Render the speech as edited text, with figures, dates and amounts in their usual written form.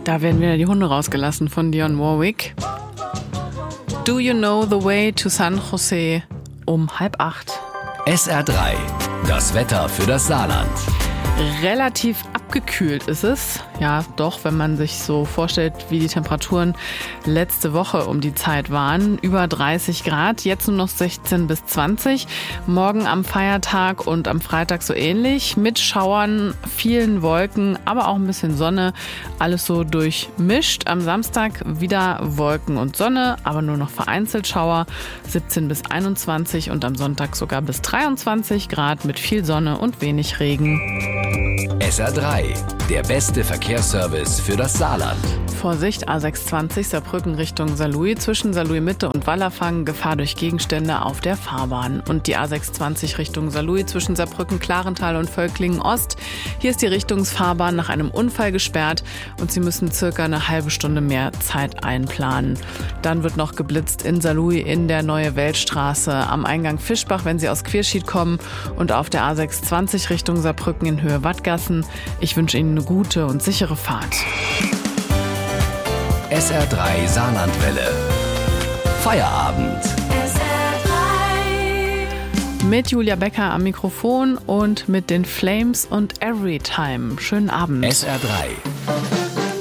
Da werden wieder die Hunde rausgelassen von Dionne Warwick. Do you know the way to San Jose um 7:30? SR3, das Wetter für das Saarland. Relativ abgekühlt ist es. Ja, doch, wenn man sich so vorstellt, wie die Temperaturen letzte Woche um die Zeit waren. Über 30 Grad, jetzt nur noch 16 bis 20. Morgen am Feiertag und am Freitag so ähnlich. Mit Schauern, vielen Wolken, aber auch ein bisschen Sonne. Alles so durchmischt. Am Samstag wieder Wolken und Sonne, aber nur noch vereinzelt Schauer. 17 bis 21 und am Sonntag sogar bis 23 Grad mit viel Sonne und wenig Regen. SR3, der beste Verkehrsservice für das Saarland. Vorsicht, A620 Saarbrücken Richtung Saarlouis, zwischen Saarlouis Mitte und Wallerfangen, Gefahr durch Gegenstände auf der Fahrbahn. Und die A620 Richtung Saarlouis zwischen Saarbrücken, Klarental und Völklingen Ost. Hier ist die Richtungsfahrbahn nach einem Unfall gesperrt und Sie müssen circa eine halbe Stunde mehr Zeit einplanen. Dann wird noch geblitzt in Saarlouis in der Neue Weltstraße, am Eingang Fischbach, wenn Sie aus Querschied kommen, und auf der A620 Richtung Saarbrücken in Höhe Wattgassen. Ich wünsche Ihnen eine gute und sichere Fahrt. SR3 Saarlandwelle. Feierabend. Mit Julia Becker am Mikrofon und mit den Flames und Everytime. Schönen Abend. SR3.